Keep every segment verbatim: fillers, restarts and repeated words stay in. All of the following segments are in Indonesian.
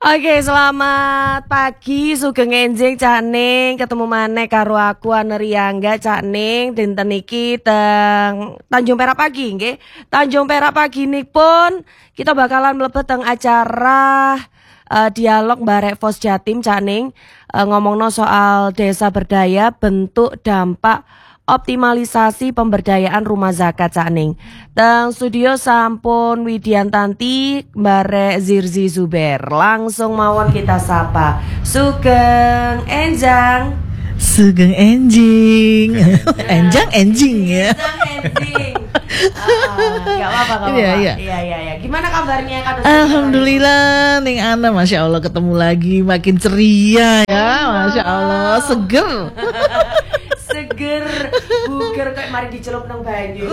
Oke, selamat pagi sugeng enjing Cak Ning, ketemu maneh karo aku Aneriangga Cak Ning dinten iki teng Tanjung Perak pagi nggih. Tanjung Perak pagi nipun kita bakalan mlebet teng acara uh, dialog barek Fos Jatim Cak Ning, uh, ngomongno soal desa berdaya bentuk dampak optimalisasi pemberdayaan rumah zakat Cak Ning. Teng studio sampun Widiantanti barek Zirzi Zuber. Langsung mawon kita sapa. Sugeng enjang. Sugeng enjing. Enjang enjing ya. Enjang enjing. Ah, gak apa-apa, gak apa-apa. Iya, iya. Iya, iya, iya. Gimana kabarnya Kak? Alhamdulillah, Ning Ana, masya Allah ketemu lagi, makin ceria ya, masya Allah, seger. Seger, buger kayak mari dicelup nang banyu.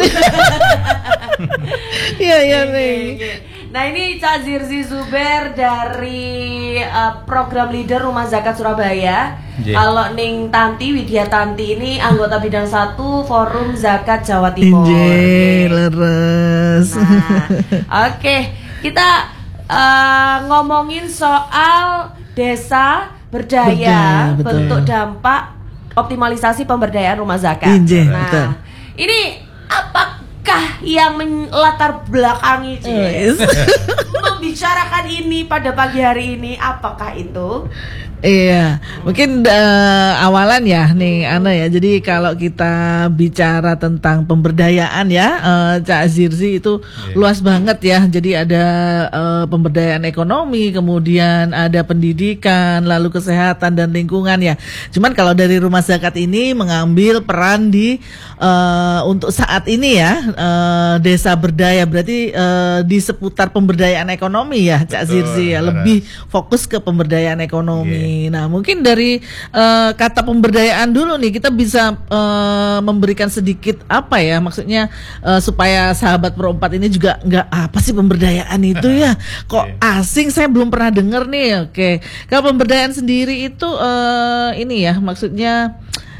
Iya, iya nih. Nah ini Cak Zirzi Zuber dari uh, program leader Rumah Zakat Surabaya. Kalau Ning Tanti Widiantanti ini anggota bidang satu Forum Zakat Jawa Timur. Injil, leres. Nah, oke, okay. Kita uh, ngomongin soal desa berdaya, Berdaya, bentuk dampak optimalisasi pemberdayaan rumah zakat. Injil, nah, betul. Ini apakah yang melatar belakangi Oh, membicarakan ini pada pagi hari ini? Apakah itu? Iya, mungkin uh, awalan ya nih Ana ya. Jadi kalau kita bicara tentang pemberdayaan ya, uh, Cak Zirzi itu yeah. luas banget ya. Jadi ada uh, pemberdayaan ekonomi, kemudian ada pendidikan, lalu kesehatan dan lingkungan ya. Cuman kalau dari Rumah Zakat ini mengambil peran di uh, untuk saat ini ya, uh, desa berdaya, berarti uh, di seputar pemberdayaan ekonomi ya, Cak Zirzi ya, lebih fokus ke pemberdayaan ekonomi. Yeah. Nah, mungkin dari uh, kata pemberdayaan dulu nih kita bisa uh, memberikan sedikit apa ya, maksudnya uh, supaya sahabat Pro empat ini juga nggak apa sih pemberdayaan itu ya, kok asing, saya belum pernah dengar nih. Oke, kalau pemberdayaan sendiri itu uh, ini ya, maksudnya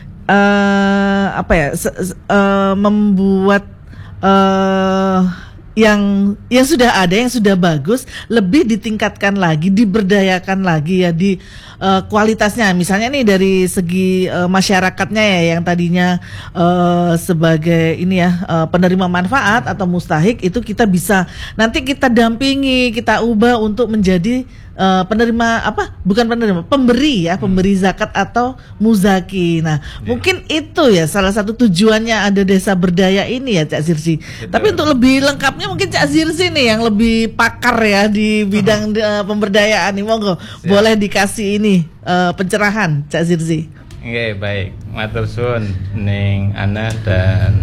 uh, apa ya, se- uh, membuat uh, yang yang sudah ada, yang sudah bagus lebih ditingkatkan lagi, diberdayakan lagi ya, di uh, kualitasnya. Misalnya nih dari segi uh, masyarakatnya ya, yang tadinya uh, sebagai ini ya uh, penerima manfaat atau mustahik, itu kita bisa nanti kita dampingi, kita ubah untuk menjadi Uh, penerima apa bukan penerima pemberi ya, pemberi zakat atau muzaki. Nah, yeah. mungkin itu ya salah satu tujuannya ada desa berdaya ini ya, Cak Zirzi. Tapi untuk lebih lengkapnya mungkin Cak Zirzi nih yang lebih pakar ya di bidang uh, pemberdayaan nih, monggo Siap. boleh dikasih ini uh, pencerahan Cak Zirzi. Oke, okay, baik. Matur suwun Ning Ana dan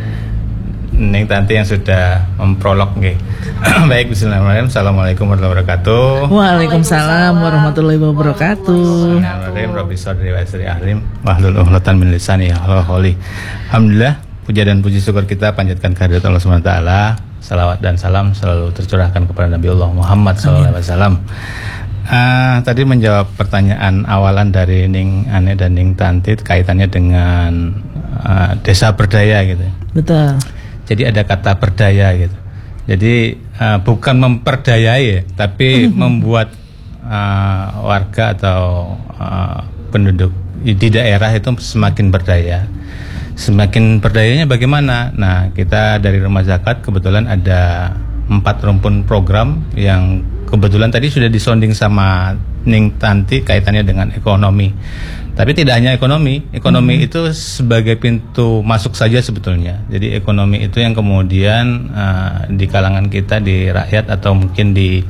Ning Tanti yang sudah memprolog nggih. Baik, bismillahirrahmanirrahim. Assalamualaikum warahmatullahi wabarakatuh. Waalaikumsalam warahmatullahi wabarakatuh. Bismillahirrahmanirrahim. Rabbi shodri wa yassir ahlim wahlul uqdatan min lisani yafqahu qawli. Alhamdulillah, puja dan puji syukur kita panjatkan kehadirat Allah Subhanahu wa taala. Salawat dan salam selalu tercurahkan kepada Nabi Allah Muhammad sallallahu alaihi wasallam. Uh, tadi menjawab pertanyaan awalan dari Ning Ane dan Ning Tanti kaitannya dengan uh, desa berdaya gitu. Betul. Jadi ada kata berdaya gitu. Jadi uh, bukan memperdayai, tapi mm-hmm. membuat uh, warga atau uh, penduduk di daerah itu semakin berdaya. Semakin berdayanya bagaimana? Nah, kita dari Rumah Zakat kebetulan ada empat rumpun program yang kebetulan tadi sudah disonding sama Ning Tanti kaitannya dengan ekonomi. Tapi tidak hanya ekonomi, ekonomi hmm. itu sebagai pintu masuk saja sebetulnya. Jadi ekonomi itu yang kemudian uh, di kalangan kita, di rakyat atau mungkin di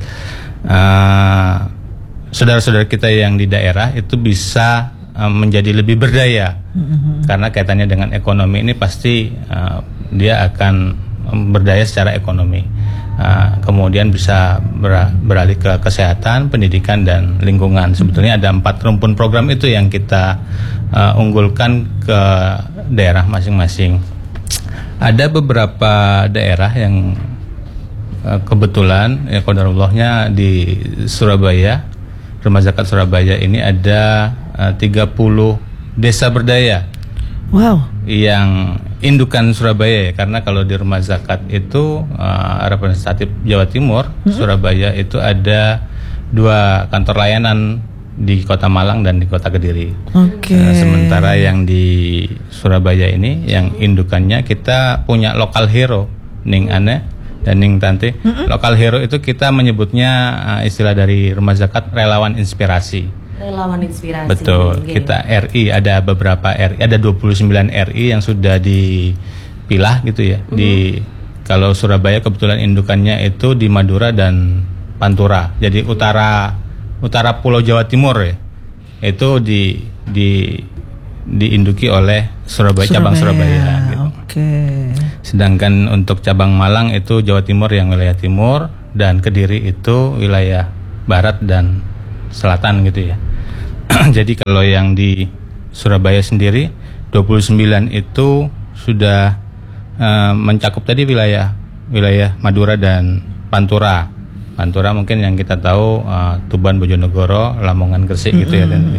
uh, saudara-saudara kita yang di daerah itu bisa uh, menjadi lebih berdaya. Hmm. Karena kaitannya dengan ekonomi ini pasti uh, dia akan berdaya secara ekonomi. Uh, kemudian bisa ber- beralih ke kesehatan, pendidikan dan lingkungan. Sebetulnya ada empat rumpun program itu yang kita uh, unggulkan ke daerah masing-masing. Ada beberapa daerah yang uh, kebetulan ya qadarullahnya di Surabaya, Rumah Zakat Surabaya ini ada uh, tiga puluh desa berdaya. Wow. Yang indukan Surabaya ya, karena kalau di Rumah Zakat itu uh, representatif Jawa Timur, hmm. Surabaya itu ada dua kantor layanan di Kota Malang dan di Kota Kediri. Oke. Nah, sementara yang di Surabaya ini, yang indukannya kita punya lokal hero, Ning Ane dan Ning Tante. Mm-hmm. Lokal hero itu kita menyebutnya uh, istilah dari Rumah Zakat relawan inspirasi. Relawan inspirasi. Betul. Okay. Kita R I ada beberapa R I, ada dua puluh sembilan R I yang sudah dipilah gitu ya. Mm-hmm. Di kalau Surabaya kebetulan indukannya itu di Madura dan Pantura. Jadi utara utara Pulau Jawa Timur ya. Itu di di diinduki oleh Surabaya, Surabaya. Cabang Surabaya gitu. Oke. Okay. Sedangkan untuk cabang Malang itu Jawa Timur yang wilayah timur dan Kediri itu wilayah barat dan selatan gitu ya. Jadi kalau yang di Surabaya sendiri dua puluh sembilan itu sudah Uh, mencakup tadi wilayah wilayah Madura dan Pantura. Pantura mungkin yang kita tahu uh, Tuban, Bojonegoro, Lamongan, Gresik mm-hmm. gitu ya dan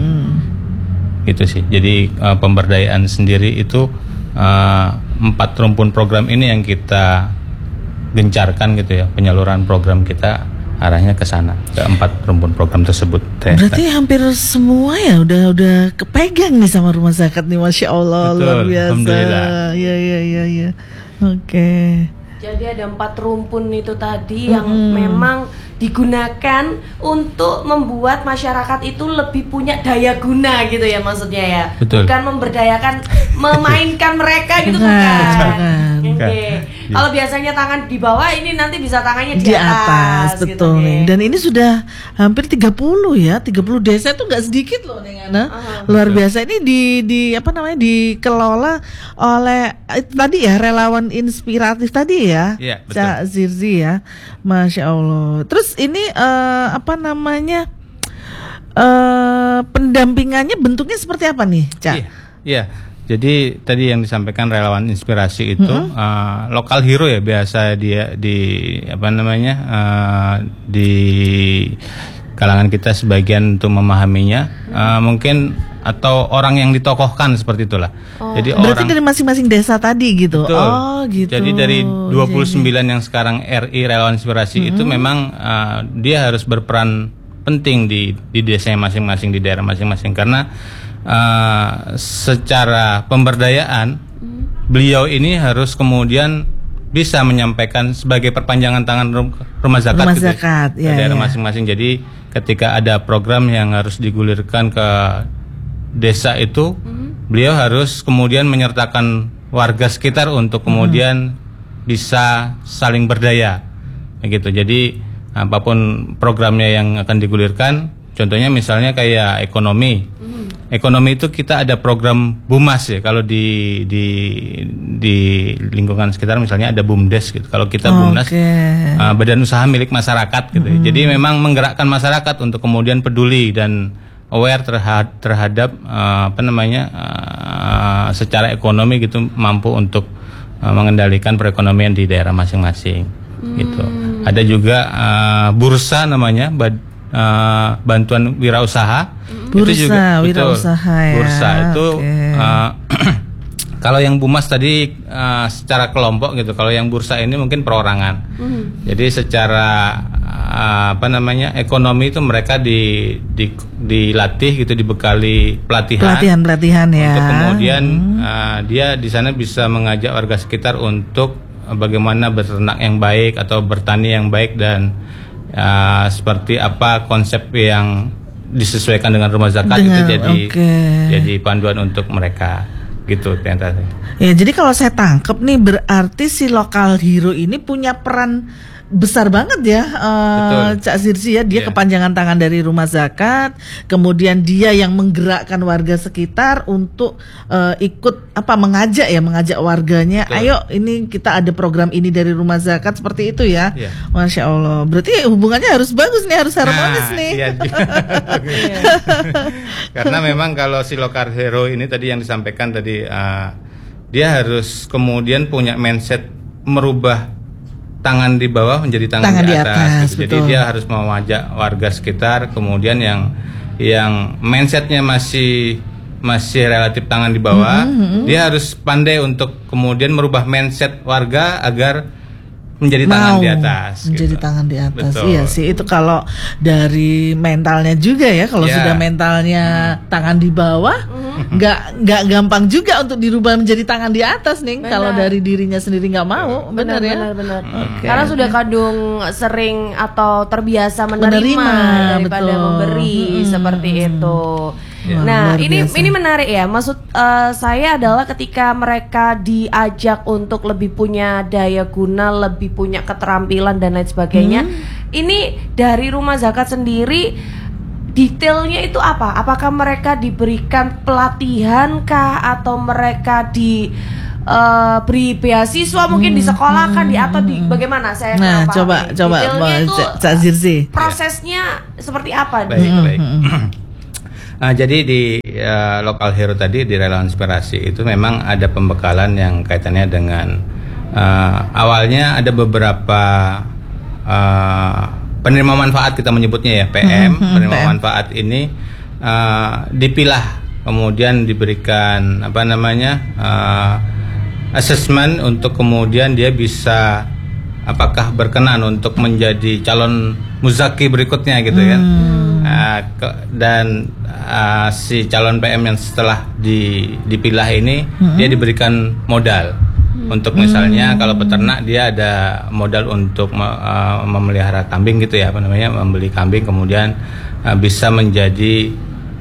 itu sih. Jadi uh, pemberdayaan sendiri itu uh, empat rumpun program ini yang kita gencarkan gitu ya. Penyaluran program kita arahnya ke sana, ke empat rumpun program tersebut. Berarti hampir semua ya udah udah kepegang nih sama Rumah Zakat nih, Masya Allah. Betul, luar biasa. Alhamdulillah. Ya ya ya ya. Oke. Okay. Jadi ada empat rumpun itu tadi yang hmm. memang digunakan untuk membuat masyarakat itu lebih punya daya guna gitu ya maksudnya ya. Betul. Bukan memberdayakan memainkan mereka gitu bukan. Oke. Okay. Kalau biasanya tangan di bawah, ini nanti bisa tangannya di, di atas, atas betul gitu, nih. Dan ini sudah hampir tiga puluh ya, tiga puluh desa itu nggak sedikit loh nih Ana. Uh-huh. Luar biasa. Ini di di apa namanya dikelola oleh itu tadi ya, relawan inspiratif tadi ya. Iya, betul. Cak Zirzi ya. Masya Allah. Terus ini uh, apa namanya uh, pendampingannya bentuknya seperti apa nih, Cak? Iya. Iya. Jadi tadi yang disampaikan relawan inspirasi itu mm-hmm. uh, lokal hero ya biasa dia di apa namanya uh, di kalangan kita sebagian untuk memahaminya uh, mungkin atau orang yang ditokohkan seperti itulah. Oh. Jadi berarti orang, dari masing-masing desa tadi gitu. Betul. Oh gitu. Jadi dari dua puluh sembilan jadi. Yang sekarang R I relawan inspirasi mm-hmm. itu memang uh, dia harus berperan penting di di desa masing-masing, di daerah masing-masing karena Uh, secara pemberdayaan hmm. beliau ini harus kemudian bisa menyampaikan sebagai perpanjangan tangan rumah zakat, rumah gitu, zakat ya, ke daerah ya. Masing-masing. Jadi ketika ada program yang harus digulirkan ke desa itu, hmm. beliau harus kemudian menyertakan warga sekitar untuk kemudian hmm. bisa saling berdaya, gitu. Jadi apapun programnya yang akan digulirkan, contohnya misalnya kayak ekonomi. Hmm. Ekonomi itu kita ada program BUMAS ya. Kalau di di di lingkungan sekitar misalnya ada BUMDes gitu. Kalau kita BUMNAS okay. uh, badan usaha milik masyarakat gitu. Hmm. Jadi memang menggerakkan masyarakat untuk kemudian peduli dan aware terhadap terhadap uh, apa namanya uh, secara ekonomi gitu, mampu untuk uh, mengendalikan perekonomian di daerah masing-masing hmm. gitu. Ada juga uh, bursa namanya bad, Uh, bantuan wirausaha. Bursa itu juga, wirausaha ya. Bursa itu okay. uh, kalau yang BUMAS tadi uh, secara kelompok gitu. Kalau yang bursa ini mungkin perorangan. Mm. Jadi secara uh, apa namanya ekonomi itu mereka di, di dilatih gitu, dibekali pelatihan. Pelatihan-pelatihan ya. Untuk kemudian mm. uh, dia di sana bisa mengajak warga sekitar untuk uh, bagaimana beternak yang baik atau bertani yang baik dan Uh, seperti apa konsep yang disesuaikan dengan rumah zakat dengan, itu jadi okay. jadi panduan untuk mereka gitu tadi. Ya jadi kalau saya tangkap nih berarti si lokal hero ini punya peran besar banget ya, uh, Cak Zirzi ya. Dia yeah. kepanjangan tangan dari rumah zakat, kemudian dia yang menggerakkan warga sekitar untuk uh, ikut apa mengajak ya, mengajak warganya. Betul. Ayo ini kita ada program ini dari rumah zakat seperti itu ya. Yeah. Masya Allah. Berarti hubungannya harus bagus nih, harus harmonis nah, nih. Iya, iya. Karena memang kalau si lokal hero ini tadi yang disampaikan tadi, uh, dia harus kemudian punya mindset merubah tangan di bawah menjadi tangan, tangan di atas, di atas gitu. Jadi dia harus mengajak warga sekitar, kemudian yang yang mindsetnya masih masih relatif tangan di bawah, mm-hmm. dia harus pandai untuk kemudian merubah mindset warga agar menjadi mau tangan di atas. menjadi gitu. tangan di atas. Betul. Iya sih, itu kalau dari mentalnya juga ya. Kalau Ya. sudah mentalnya tangan di bawah, nggak nggak gampang juga untuk dirubah menjadi tangan di atas nih. Benar. Kalau dari dirinya sendiri nggak mau, benar ya. benar, benar. Oke. Karena sudah kadung sering atau terbiasa menerima, Menerima, daripada betul. memberi Mm-mm. seperti itu. Ya. Nah, Luar ini biasa. ini menarik ya. Maksud eh, saya adalah ketika mereka diajak untuk lebih punya daya guna, lebih punya keterampilan dan lain sebagainya. Ini dari rumah zakat sendiri detailnya itu apa? Apakah mereka diberikan pelatihan kah atau mereka di eh, beri beasiswa mungkin di sekolah kan di atau di bagaimana saya Nah, kurang paham coba nih. coba Detailnya Mbak itu Cak- Cak Zirzi. prosesnya seperti apa? Baik, nih? baik. Ah, jadi di uh, Lokal Hero tadi di Relawan Inspirasi itu memang ada pembekalan yang kaitannya dengan uh, awalnya ada beberapa uh, penerima manfaat, kita menyebutnya ya P M. Hmm, Penerima P M. manfaat ini uh, dipilah, kemudian diberikan apa namanya uh, assessment untuk kemudian dia bisa apakah berkenan untuk menjadi calon muzaki berikutnya gitu kan. Uh, ke- dan uh, si calon P M yang setelah di, dipilah ini dia diberikan modal untuk misalnya kalau peternak dia ada modal untuk me- uh, memelihara kambing gitu ya, apa namanya, membeli kambing kemudian uh, bisa menjadi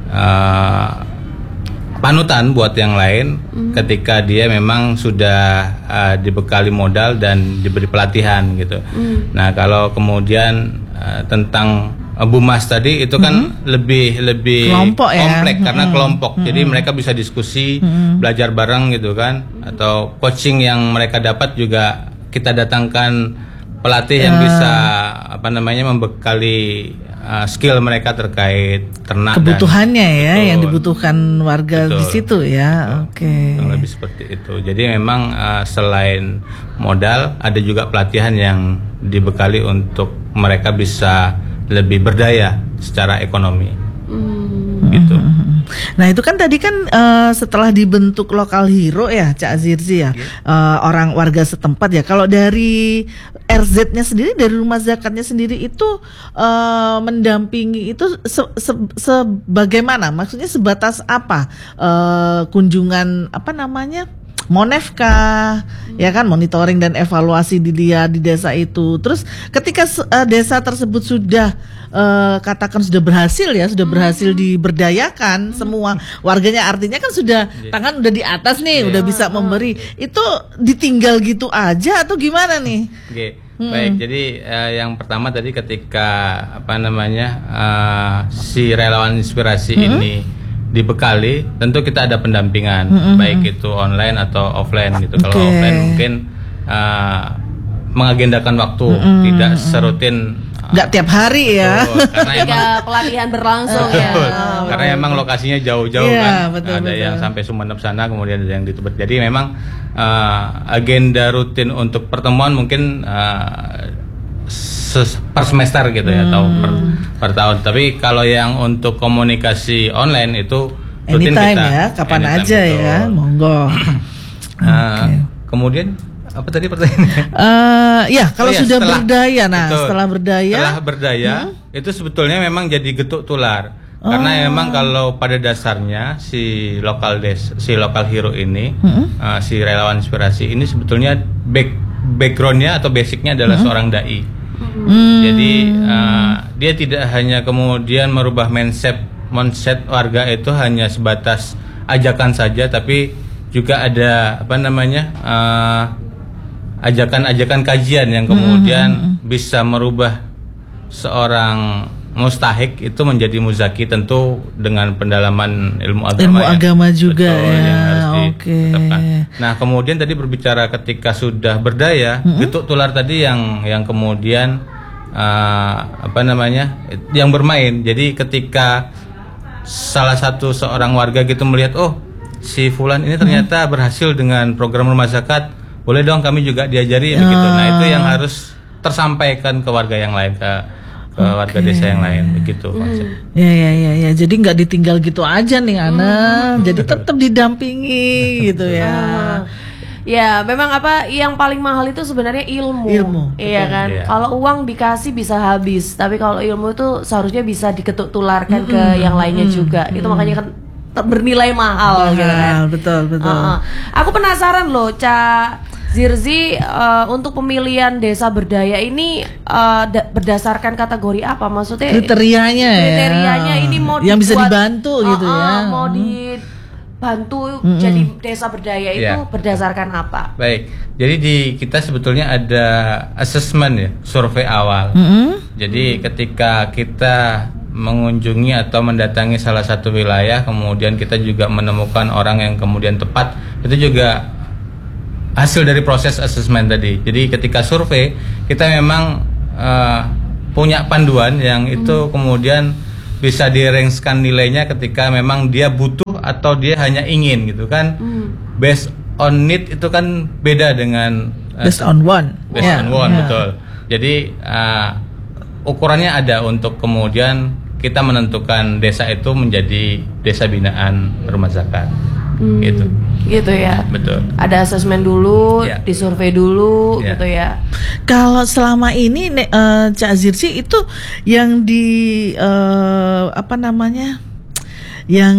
uh, panutan buat yang lain ketika dia memang sudah uh, dibekali modal dan diberi pelatihan gitu. Nah, kalau kemudian uh, tentang uh, Bumas tadi itu kan lebih lebih Kelompok ya. kompleks karena Mm-mm. kelompok. Jadi mereka bisa diskusi, belajar bareng gitu kan, atau coaching yang mereka dapat juga kita datangkan pelatih yang bisa apa namanya membekali uh, skill mereka terkait ternak dan- Kebutuhannya ya, Betul. yang dibutuhkan warga di Betul. situ ya. Oke. Kurang lebih seperti itu. Jadi memang uh, selain modal ada juga pelatihan yang dibekali untuk mereka bisa lebih berdaya secara ekonomi. Gitu. Nah itu kan tadi kan eh, setelah dibentuk Lokal Hero ya Cak Zirzi ya, eh, orang warga setempat ya. Kalau dari R Z-nya sendiri, dari rumah zakatnya sendiri itu eh, mendampingi itu se- se- sebagaimana? Maksudnya sebatas apa? Eh, kunjungan apa namanya? Monef kah? Ya kan, monitoring dan evaluasi dilihat di desa itu. Terus ketika eh, desa tersebut sudah eh, katakan sudah berhasil ya, sudah berhasil diberdayakan semua warganya, artinya kan sudah tangan udah di atas nih, udah bisa memberi. Itu ditinggal gitu aja atau gimana nih? Oke, baik. Jadi eh, yang pertama tadi ketika apa namanya eh, si relawan inspirasi ini dibekali, tentu kita ada pendampingan, baik itu online atau offline gitu. Kalau Oke. offline mungkin eh, mengagendakan waktu, tidak serutin. eh, Nggak tiap hari ya. betul, karena emang Ketika pelatihan berlangsung ya. Betul. Karena emang lokasinya jauh-jauh Iya, kan. betul, ada betul. yang sampai Sumeneb sana, kemudian ada yang di Tebet. Jadi memang eh, agenda rutin untuk pertemuan mungkin eh, ses- per semester gitu ya, atau per, per tahun. Tapi kalau yang untuk komunikasi online itu rutin Anytime kita. ya, kapan Anytime, aja betul. ya, monggo. Eh, Kemudian apa tadi pertanyaannya? Eh ya kalau Oh iya, sudah setelah- berdaya, nah betul. setelah berdaya, Setelah berdaya itu sebetulnya memang jadi getuk tular. Karena memang kalau pada dasarnya si lokal des, si lokal hero ini, uh, si relawan inspirasi ini sebetulnya back backgroundnya atau basicnya adalah seorang dai. Jadi uh, dia tidak hanya kemudian merubah mindset mindset warga itu hanya sebatas ajakan saja, tapi juga ada apa namanya uh, ajakan-ajakan kajian yang kemudian bisa merubah seorang mustahik itu menjadi muzaki, tentu dengan pendalaman ilmu agama. ilmu ya. agama juga Betul, ya. yang harus Oke. ditetapkan. Nah, kemudian tadi berbicara ketika sudah berdaya, getuk tular tadi yang yang kemudian uh, apa namanya? yang bermain. Jadi ketika salah satu seorang warga gitu melihat, oh, si fulan ini ternyata berhasil dengan program rumah zakat, boleh dong kami juga diajari begitu. Nah, itu yang harus tersampaikan ke warga yang lain, ke ke warga desa yang lain begitu konsep. Ya ya ya ya. Jadi nggak ditinggal gitu aja nih Ana. Jadi tetap didampingi gitu ya. Ya, memang apa yang paling mahal itu sebenarnya ilmu. Ilmu, Iya betul. kan? Iya. Kalau uang dikasih bisa habis, tapi kalau ilmu itu seharusnya bisa diketuk tularkan ke yang lainnya juga. Itu makanya kan te- bernilai mahal gitu kan. Mahal, betul betul. Heeh. Aku penasaran loh, Ca Zirzi, eh, untuk pemilihan desa berdaya ini eh, da- berdasarkan kategori apa? Maksudnya Kriterianya ya. kriterianya ini mau yang bisa dibuat- dibantu gitu Heeh, ya. mau dibantu jadi desa berdaya itu Iya. berdasarkan apa? Baik, jadi di kita sebetulnya ada assessment ya, survei awal. Mm-mm. Jadi ketika kita mengunjungi atau mendatangi salah satu wilayah, kemudian kita juga menemukan orang yang kemudian tepat, itu juga hasil dari proses assessment tadi. Jadi ketika survei, kita memang eh, punya panduan yang itu kemudian bisa direngskan nilainya ketika memang dia butuh atau dia hanya ingin gitu kan. Based on need itu kan beda dengan eh, Based on one. based Ya, on one, ya. betul. Jadi uh, ukurannya ada untuk kemudian kita menentukan desa itu menjadi desa binaan rumah zakat. Gitu. Gitu ya. Betul. Ada asesmen dulu, Ya. disurvei dulu Ya. gitu ya. Kalau selama ini ne- eh, Cak Zirsi itu yang di eh, apa namanya, yang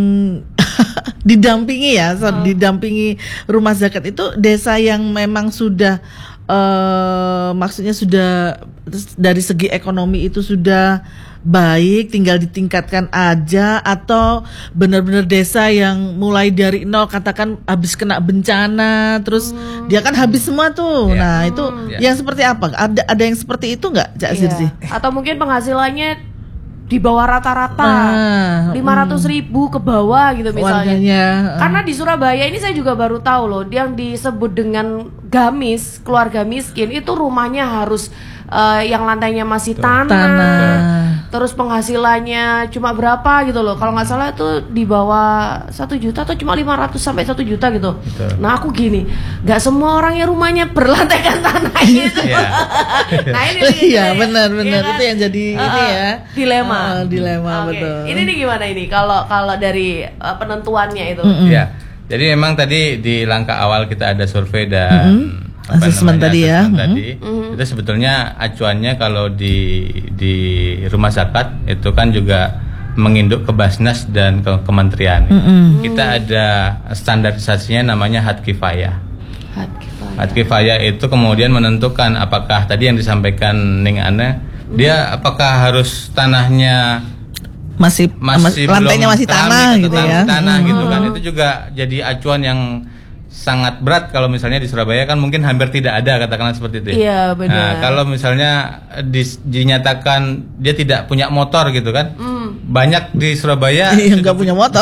didampingi ya, so- didampingi rumah zakat itu desa yang memang sudah eh, maksudnya sudah dari segi ekonomi itu sudah baik, tinggal ditingkatkan aja, atau benar-benar desa yang mulai dari nol, katakan habis kena bencana terus dia kan habis semua tuh. Ya. Nah itu Ya. yang seperti apa? Ada ada yang seperti itu nggak, Cak Iya. Zirsi? Atau mungkin penghasilannya di bawah rata-rata, Nah, lima ratus ribu ke bawah gitu misalnya. warganya eh, Karena di Surabaya ini saya juga baru tahu loh, yang disebut dengan gamis, keluarga miskin itu rumahnya harus eh, yang lantainya masih tanah, tanah. terus penghasilannya cuma berapa gitu loh. Kalau nggak salah itu di bawah satu juta atau cuma lima ratus sampai satu juta gitu. Betul. Nah aku gini, nggak semua orang yang rumahnya berlantaikan tanah gitu. Iya. Nah ini Iya benar-benar Iya kan? itu yang jadi Uh, ini uh, ya dilema. Uh, dilema Oke. betul. Ini nih gimana ini kalau kalau dari uh, penentuannya itu? Mm-mm. Ya. Jadi memang tadi di langkah awal kita ada survei dan apa Assessment namanya, tadi ya. assessment Mm-hmm. tadi. Itu sebetulnya acuannya kalau di di rumah zakat itu kan juga menginduk ke Basnas dan ke kementerian. Kita ada standarisasinya namanya had kifayah. Had kifayah. Had kifayah itu kemudian menentukan apakah tadi yang disampaikan Ning Ana, dia apakah harus tanahnya masih, masih mas- lantainya belum masih keramik tanah atau gitu tanah, ya. tanah gitu kan. Hmm. Itu juga jadi acuan yang sangat berat kalau misalnya di Surabaya kan mungkin hampir tidak ada, katakanlah seperti itu. ya. Iya, benar. Nah, kalau misalnya dis- dinyatakan dia tidak punya motor gitu kan. Banyak di Surabaya Yang nggak punya motor.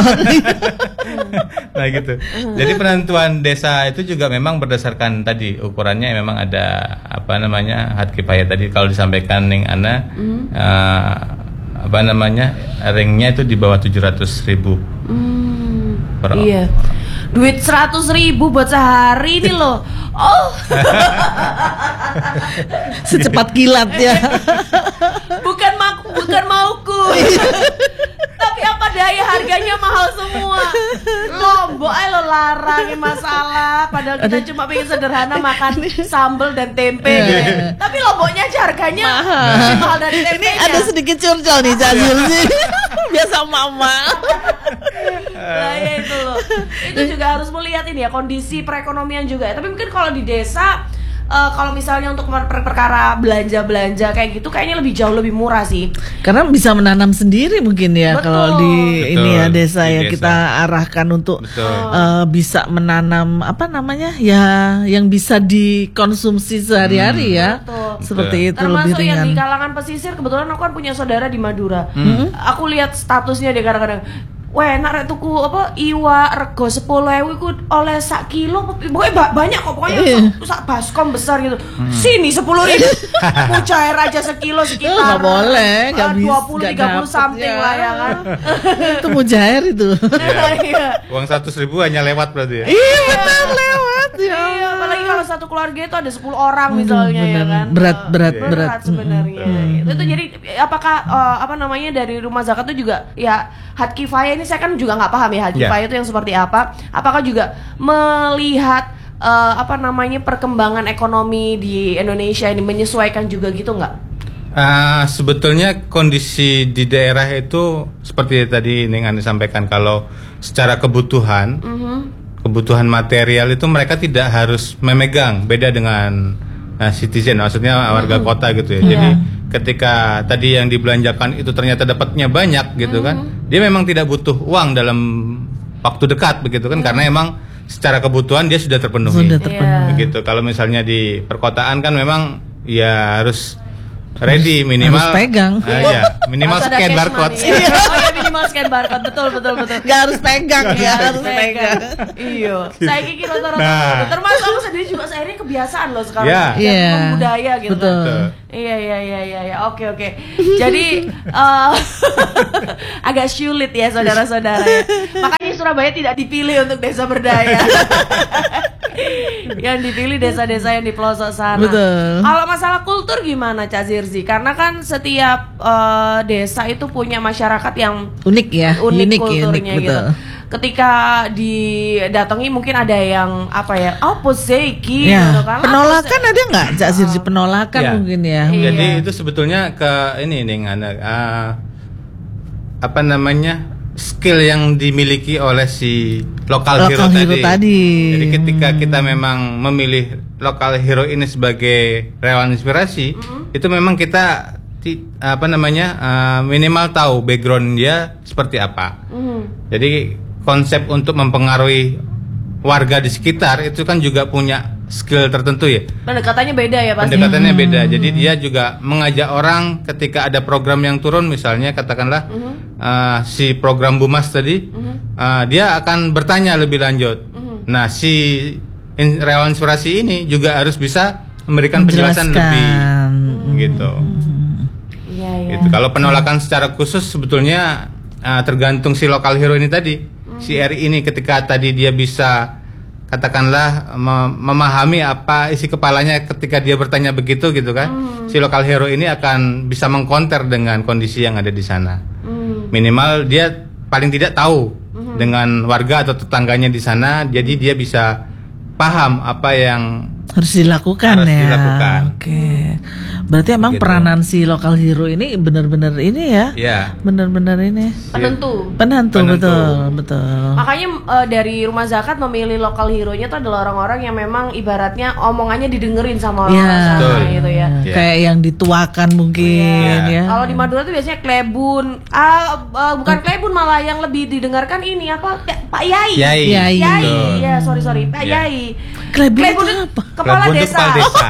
nah gitu. Jadi penentuan desa itu juga memang berdasarkan tadi ukurannya memang ada apa namanya had kifayah tadi kalau disampaikan Ning Ana eh, apa namanya ringnya itu di bawah tujuh ratus ribu Hmm, per iya. Duit seratus ribu buat sehari ini loh. Oh, Secepat kilat ya. bukan maku, bukan mauku. Tapi apa daya harganya mahal semua. Lombok aja lo larangin masalah. Padahal kita cuma pengen sederhana makan sambal dan tempe gitu. ya. Tapi Lomboknya aja harganya mahal, mahal dari Ini tempenya. ada sedikit curcol nih Cak Zirsi. Biasa mama. Nah ya itu loh. Itu juga harus melihat ini ya kondisi perekonomian juga. Tapi mungkin kalau di desa eh, kalau misalnya untuk per- perkara belanja-belanja kayak gitu kayaknya lebih jauh lebih murah sih. Karena bisa menanam sendiri mungkin ya. Betul. Kalau di Betul, ini ya desa di ya desa. kita arahkan untuk Betul. eh, bisa menanam apa namanya ya yang bisa dikonsumsi sehari-hari ya. Betul. Seperti itu lebih Termasuk yang ringan. di kalangan pesisir, kebetulan aku kan punya saudara di Madura. Aku lihat statusnya dia kadang-kadang, weh nak rek tuku apa iwa rego sepuluh ewu iku oleh sak kilo, pokoknya ba- banyak kok, pokoknya Iya. sak, sak baskom besar gitu. Sini sepuluh ribu, mucair aja sekilo sekitar Oh, nggak boleh, nggak bisa, dua puluh nggak tiga puluh dapet something ya. lah ya kan. Itu mujair itu. Iya. Uang seratus ribu hanya lewat berarti ya. Iya benar lewat ya. Iya, apalagi kalau satu keluarga itu ada sepuluh orang misalnya ya benar. kan. Berat, Eh, berat, berat, berat. sebenarnya. Itu, itu jadi apakah eh, apa namanya dari rumah zakat itu juga ya had kifayah ini saya kan juga nggak paham ya had Ya. kifayah itu yang seperti apa? Apakah juga melihat uh, apa namanya perkembangan ekonomi di Indonesia ini menyesuaikan juga gitu nggak? Uh, sebetulnya kondisi di daerah itu seperti tadi Ning sampaikan, kalau secara kebutuhan, mm-hmm. kebutuhan material itu mereka tidak harus memegang, beda dengan uh, citizen, maksudnya warga mm-hmm. kota gitu ya. Yeah. Jadi ketika tadi yang dibelanjakan itu ternyata dapatnya banyak gitu mm-hmm. kan, dia memang tidak butuh uang dalam waktu dekat begitu kan, mm-hmm. karena emang secara kebutuhan dia sudah terpenuhi. Sudah terpenuhi. Begitu. Kalau misalnya di perkotaan kan memang ya harus ready, minimal harus pegang. Uh, ya, minimal harus scan barcode. Ya. Oh ya, minimal scan barcode. Betul betul betul. Gak harus pegang ya, harus pegang. pegang. Iya. Saya kira rata-rata nah. termasuk aku sendiri juga akhirnya kebiasaan loh sekarang. Yeah. Dan Yeah. budaya gitu. Betul. Iya iya iya iya ya. Oke oke. Jadi uh, agak sulit ya saudara-saudara ya. Makanya Surabaya tidak dipilih untuk desa berdaya. Yang dipilih desa-desa yang di pelosok sana. Betul. Kalau masalah kultur gimana Cak Zirzi? Karena kan setiap uh, desa itu punya masyarakat yang unik ya, unik, unik kulturnya unik, gitu. betul. Ketika didatangi mungkin ada yang apa ya? Oh, poseki Ya. gitu kan. Penolakan ada nggak Cak Zirzi? Penolakan Ya. mungkin ya. Iya. Jadi itu sebetulnya ke ini nih anak uh, apa namanya? skill yang dimiliki oleh si lokal hero, Lokal hero tadi. tadi. Jadi ketika kita memang memilih lokal hero ini sebagai relawan inspirasi, mm-hmm. itu memang kita ti, apa namanya uh, minimal tahu background dia seperti apa. Mm-hmm. Jadi konsep untuk mempengaruhi warga di sekitar itu kan juga punya skill tertentu ya. Pendekatannya beda ya pasti. Pendekatannya hmm. beda. Jadi dia juga mengajak orang ketika ada program yang turun, misalnya katakanlah uh-huh. uh, si program Bumas tadi, uh-huh. uh, dia akan bertanya lebih lanjut. Uh-huh. Nah si in, relawan inspirasi ini juga harus bisa memberikan penjelasan lebih, hmm. gitu. Iya ya. Gitu. Kalau penolakan secara khusus sebetulnya uh, tergantung si lokal hero ini tadi, uh-huh. si R I ini ketika tadi dia bisa katakanlah mem- memahami apa isi kepalanya ketika dia bertanya begitu gitu kan, hmm. si lokal hero ini akan bisa mengkonter dengan kondisi yang ada di sana. Hmm. Minimal dia paling tidak tahu hmm. dengan warga atau tetangganya di sana, jadi dia bisa paham apa yang harus dilakukan harus ya. dilakukan. Oke. Berarti emang Gitu. peranan si lokal hero ini benar-benar ini ya? Ya. Benar-benar ini. Penentu. Penentu, Penentu. betul, betul. Makanya uh, dari Rumah Zakat memilih lokal hero-nya itu adalah orang-orang yang memang ibaratnya omongannya didengerin sama orang Ya. sana Betul. gitu ya. Ya. Kayak yang dituakan mungkin Ya. ya. Kalau di Madura tuh biasanya klebun. Ah uh, bukan klebun, malah yang lebih didengarkan ini apa? Ya, Pak Yai. Yai. Yai. Yai. Betul. Ya, sorry sorry, Pak Ya. Yai. Klebun Klebun itu itu apa? kepala Klebun itu desa. kepala desa.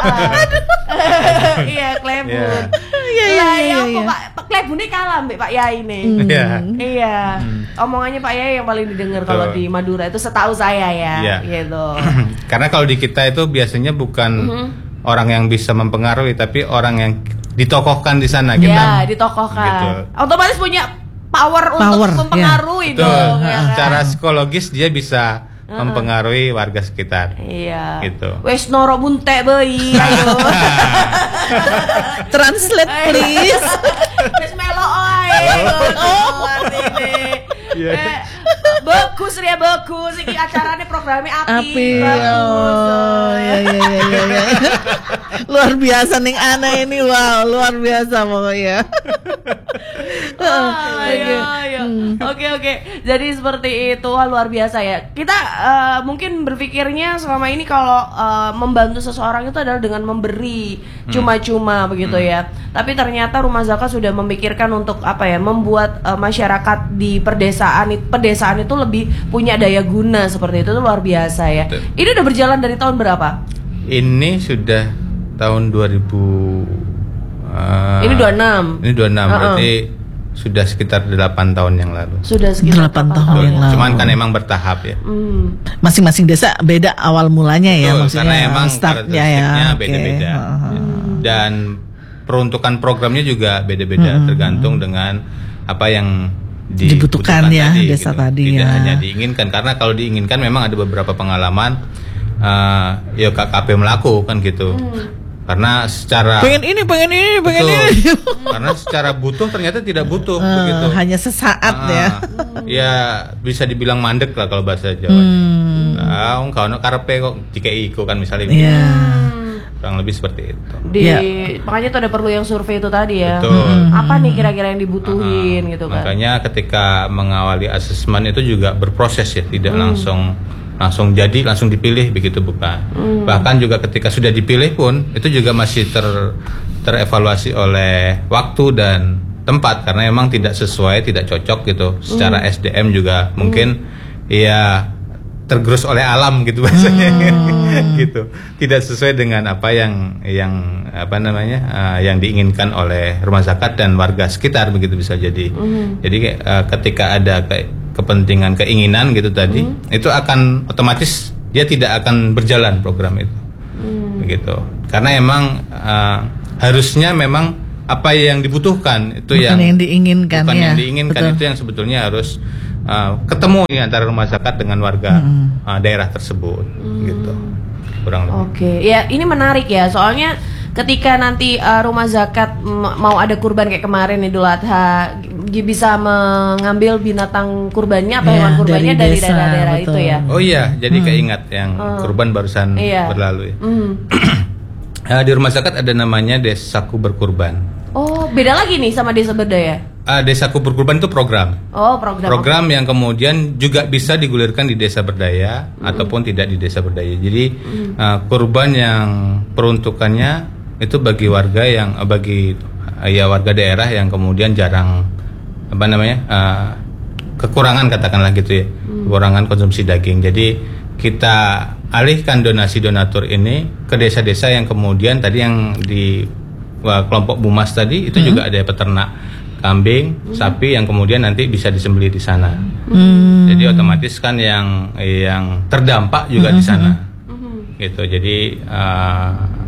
Iya, klebun. Ya. Iya, iya, Lah, iya, ya apa iya. Pak? Pak klebunnya kalah mbak Pak Yai nih. Iya. Iya. Omongannya Pak Yai yang paling didengar kalau Betul. di Madura itu setahu saya ya, Iya. gitu. Karena kalau di kita itu biasanya bukan Mhm. orang yang bisa mempengaruhi, tapi orang yang ditokohkan di sana kita. Ya, ditokohkan. Gitu. Otomatis punya power, Power, untuk mempengaruhi Betul. dong. Ya kan? Secara psikologis dia bisa mempengaruhi warga sekitar. Iya. Gitu. Wes noro bunte beui. Ayo. Translate please. Wes melo ae. Oh, artine. Eh, bagus ya bagus. Iki acaranya programnya api. Api. Bagus. Oh, ya, ya, ya, ya, ya. Luar biasa nih aneh ini, wow, luar biasa pokoknya. Ah, iya, iya. Oke oke. Jadi seperti itu, wah, luar biasa ya. Kita uh, mungkin berpikirnya selama ini kalau uh, membantu seseorang itu adalah dengan memberi cuma-cuma begitu ya. Tapi ternyata Rumah Zakat sudah memikirkan untuk apa ya? Membuat uh, masyarakat di perdesaan pedesaan itu lebih punya daya guna seperti itu, itu luar biasa ya. Betul. Ini udah berjalan dari tahun berapa? Ini sudah tahun dua ribu uh, Ini dua puluh enam. Ini dua puluh enam Uh-uh. berarti sudah sekitar delapan tahun yang lalu. Sudah sekitar Delapan delapan tahun yang lalu. Cuman kan emang bertahap ya. Hmm. Masing-masing desa beda awal mulanya ya, Betul, maksudnya karena emang startnya ya. karakteristiknya Oke. beda-beda. Uh-huh. Dan peruntukan programnya juga beda-beda Hmm. tergantung dengan apa yang Dibutuhkan ya, tadi, desa gitu. tadi Tidak ya. hanya diinginkan, karena kalau diinginkan memang ada beberapa pengalaman uh, ya K K P melaku kan gitu. Hmm. Karena secara Pengen ini, pengen ini, pengen Betul. ini. Karena secara butuh ternyata tidak butuh Eh, begitu. hanya sesaat Ah, ya. ya bisa dibilang mandek lah kalau bahasa Jawa. Hmm. Nah, Ah, wong gak ono karepe kok dikei iku kan misalnya. Iya. Kurang lebih seperti itu. Di Ya. makanya tuh ada perlu yang survei itu tadi ya. Betul. Apa nih kira-kira yang dibutuhin Ah, gitu kan. Makanya ketika mengawali asesmen itu juga berproses ya, tidak langsung langsung jadi langsung dipilih begitu bukan. Bahkan juga ketika sudah dipilih pun itu juga masih ter terevaluasi oleh waktu dan tempat karena memang tidak sesuai, tidak cocok gitu. Secara S D M juga mungkin ya tergerus oleh alam gitu bahasanya. gitu. Tidak sesuai dengan apa yang yang apa namanya uh, yang diinginkan oleh rumah zakat dan warga sekitar begitu bisa jadi. Jadi uh, ketika ada ke, kepentingan keinginan gitu tadi, itu akan otomatis dia tidak akan berjalan program itu. Begitu. Karena emang uh, harusnya memang apa yang dibutuhkan itu Bukan yang, yang diinginkan bukan ya. yang diinginkan Betul. itu yang sebetulnya harus uh, ketemu nih antara rumah zakat dengan warga uh, daerah tersebut gitu kurang lebih. Oke, ya ini menarik ya, soalnya ketika nanti uh, rumah zakat m- mau ada kurban kayak kemarin Idul Adha, g- bisa mengambil binatang kurbannya apa Ya, hewan kurbannya dari dari desa, daerah-daerah betul. itu ya. Oh iya, jadi keingat yang kurban barusan Iya. berlalu ya. Hmm. Uh, di rumah zakat ada namanya Desaku Berkurban. Oh, beda lagi nih sama desa berdaya. Uh, Desaku Berkurban itu program. Oh, program. Program yang kemudian juga bisa digulirkan di desa berdaya ataupun tidak di desa berdaya. Jadi uh, kurban yang peruntukannya itu bagi warga yang uh, bagi uh, ya warga daerah yang kemudian jarang apa namanya uh, kekurangan katakanlah gitu ya, kekurangan konsumsi daging. Jadi kita alihkan donasi donatur ini ke desa-desa yang kemudian tadi yang di wah, kelompok Bumas tadi itu juga ada peternak kambing, sapi yang kemudian nanti bisa disembelih di sana. Hmm. Jadi otomatis kan yang yang terdampak juga di sana. Gitu. Jadi uh,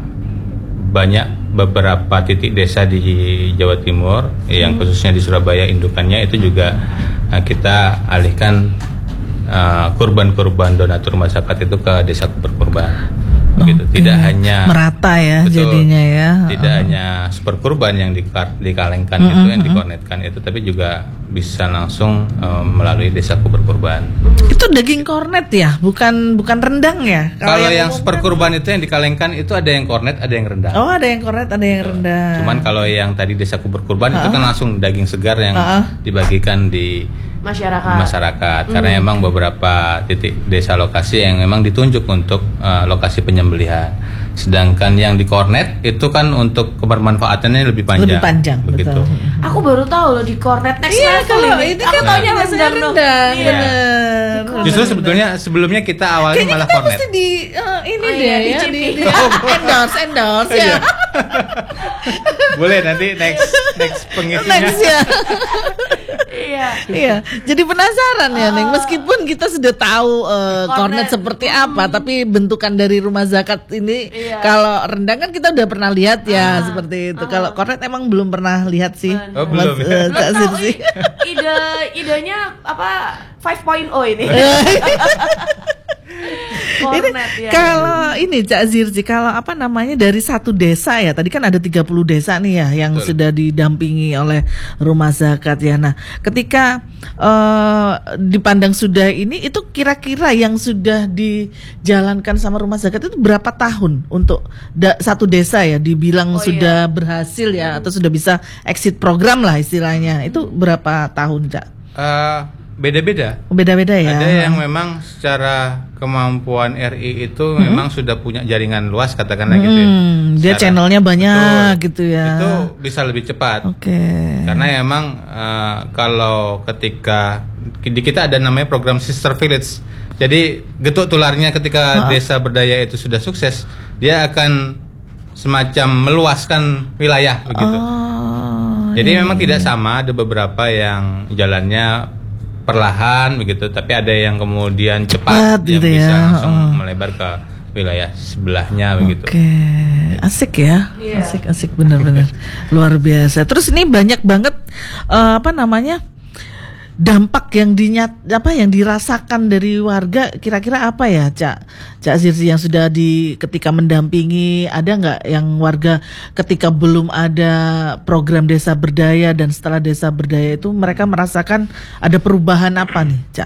banyak beberapa titik desa di Jawa Timur yang khususnya di Surabaya indukannya itu juga uh, kita alihkan uh, kurban-kurban donatur masyarakat itu ke desa berkurban. Begitu. Tidak hanya merata ya betul, jadinya ya. tidak hanya super kurban yang dikar- dikalengkan itu yang dikornetkan itu, tapi juga bisa langsung um, melalui desaku berkurban. Itu daging kornet ya, bukan bukan rendang ya. Kalau yang super kurban itu yang dikalengkan itu ada yang kornet, ada yang rendang. Oh, ada yang kornet, ada yang rendang. Cuman kalau yang tadi desaku berkurban itu kan langsung daging segar yang Uh-uh. dibagikan di Masyarakat. masyarakat karena memang beberapa titik desa lokasi yang memang ditunjuk untuk uh, lokasi penyembelihan. Sedangkan yang di kornet itu kan untuk kebermanfaatannya lebih panjang. Lebih panjang, begitu. betul. Aku baru tahu loh di kornet next Iya, level kalau ini. ini Aku kan taunya biasanya rendang. rendang, Iya. bener. Justru sebetulnya sebelumnya kita awalnya Kayaknya malah kita kornet. mesti di eh, ini Oh deh iya, ya, dicipi. di, di endorse, endorse ya. Boleh nanti next next pengisinya. Next ya. Iya. Iya, jadi penasaran ya, Neng. Meskipun kita sudah tahu eh, kornet Kornet. seperti apa, tapi bentukan dari rumah zakat ini, Iya. kalau rendang kan kita udah pernah lihat ya seperti itu. Kalau kornet emang belum pernah lihat sih, Oh, belum ya? eh, Belum Cak tahu Sirsi. i- ide idenya apa lima titik nol ini. Ini Kornet ya. kalau ini Cak Zirzi, kalau apa namanya dari satu desa ya, tadi kan ada tiga puluh desa nih ya yang Betul. sudah didampingi oleh rumah zakat ya. Nah, ketika eh, dipandang sudah ini, itu kira-kira yang sudah dijalankan sama rumah zakat itu berapa tahun untuk da- satu desa ya dibilang Oh, sudah berhasil ya atau sudah bisa exit program lah istilahnya. Itu berapa tahun, Cak? Eh, beda-beda. Beda-beda ya. Ada yang memang secara kemampuan R I itu memang sudah punya jaringan luas katakanlah gitu ya. Hmm, dia Secara- channelnya banyak betul, gitu ya. Itu bisa lebih cepat. Oke. Karena emang eh, kalau ketika di kita ada namanya program Sister Village. Jadi getuk tularnya ketika desa berdaya itu sudah sukses, dia akan semacam meluaskan wilayah begitu. Oh, Jadi memang tidak sama, ada beberapa yang jalannya perlahan begitu, tapi ada yang kemudian cepat, Cepat yang gitu bisa ya, langsung oh. melebar ke wilayah sebelahnya begitu. Oke, asik ya, Iya. asik asik bener-bener luar biasa. Terus ini banyak banget eh, apa namanya dampak yang dinyat apa yang dirasakan dari warga, kira-kira apa ya, Cak Cak Zirzi, yang sudah di ketika mendampingi, ada nggak yang warga ketika belum ada program desa berdaya dan setelah desa berdaya itu mereka merasakan ada perubahan apa nih, Cak?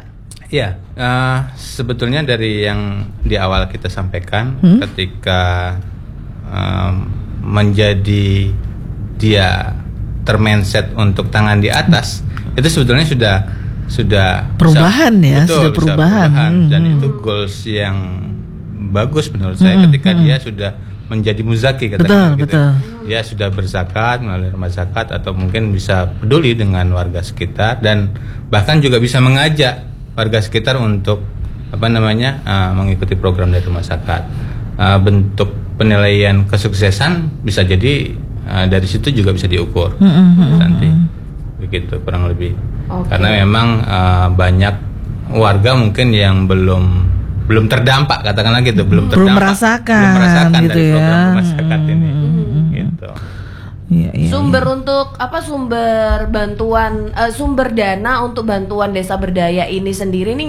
Ya, uh, sebetulnya dari yang di awal kita sampaikan, Hmm? ketika um, menjadi dia termindset untuk tangan di atas, itu sebetulnya sudah sudah Perubahan bisa- ya, betul, sudah bisa perubahan. dan Hmm. itu goals yang bagus menurut saya, Hmm, ketika hmm. dia sudah menjadi muzaki Betul, katanya gitu. betul. Dia sudah berzakat melalui rumah zakat atau mungkin bisa peduli dengan warga sekitar dan bahkan juga bisa mengajak warga sekitar untuk apa namanya uh, mengikuti program dari rumah zakat. Uh, bentuk penilaian kesuksesan bisa jadi uh, dari situ juga bisa diukur. Hmm, hmm, hmm, Nanti begitu kurang lebih. Oke. Karena memang uh, banyak warga mungkin yang belum belum terdampak katakanlah gitu, belum Belum terdampak, merasakan, belum merasakan gitu dari ya. program rumah zakat ini. Gitu. Iya, iya, Sumber untuk apa sumber bantuan eh, sumber dana untuk bantuan desa berdaya ini sendiri nih